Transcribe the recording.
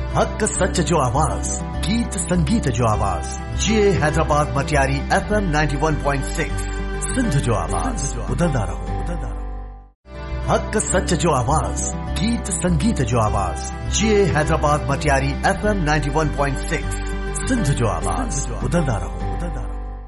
हक सच जो आवाज, गीत संगीत जो आवाज, ये हैदराबाद मटियारी FM 91.6 सिंध जो आवाज, उधरदा रहो। हक सच जो आवाज, गीत संगीत जो आवाज, ये हैदराबाद मटियारी FM 91.6 सिंध जो आवाज, उधरदा रहो।